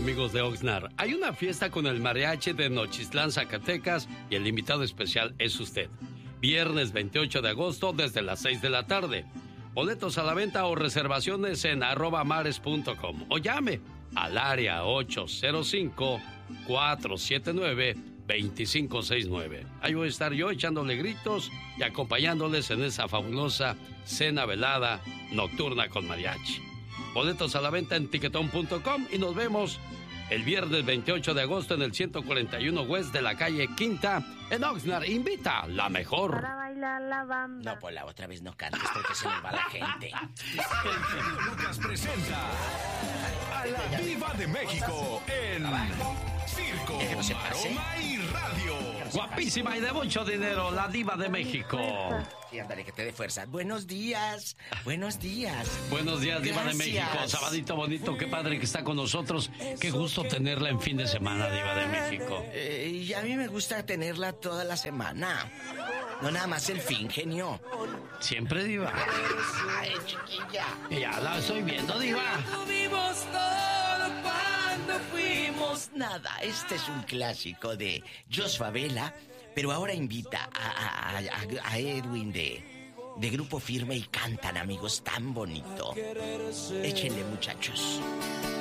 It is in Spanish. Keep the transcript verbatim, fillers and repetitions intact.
amigos de Oxnard. Hay una fiesta con el mariachi de Nochistlán, Zacatecas, y el invitado especial es usted. Viernes veintiocho de agosto desde las seis de la tarde. Boletos a la venta o reservaciones en arroba mares punto com o llame al área ocho cero cinco, cuatro siete nueve, dos cinco seis nueve. Ahí voy a estar yo echándole gritos y acompañándoles en esa fabulosa cena velada nocturna con mariachi. Boletos a la venta en tiquetón punto com y nos vemos el viernes veintiocho de agosto en el ciento cuarenta y uno West de la calle Quinta en Oxnard. Invita la mejor. Para bailar la bamba. No, Pola, otra vez no cantes porque se nos va la gente. El Lucas presenta a la Diva de México en Circo, Maroma y Radio. Guapísima y de mucho dinero, la Diva de México. Sí, ándale, que te dé fuerza. Buenos días, buenos días. Buenos días, Diva de Gracias. México. Sabadito bonito, qué padre que está con nosotros. Qué gusto tenerla en fin de semana, Diva de México. Eh, y a mí me gusta tenerla toda la semana. No nada más el fin, genio. Siempre, Diva. Ay, chiquilla. Ya la estoy viendo, Diva. Tuvimos todo cuando fuimos nada. Este es un clásico de Jos Favela, pero ahora invita a, a, a, a Edwin de, de Grupo Firme y cantan, amigos, tan bonito. Échenle, muchachos.